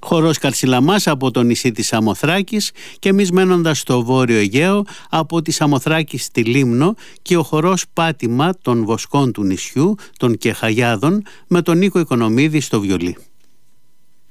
Χορός Καρσιλαμάς από το νησί της Σαμοθράκης και εμείς μένοντας στο Βόρειο Αιγαίο από τη Σαμοθράκη στη Λίμνο και ο χορός Πάτημα των βοσκών του νησιού, των Κεχαγιάδων, με τον Νίκο Οικονομίδη στο βιολί.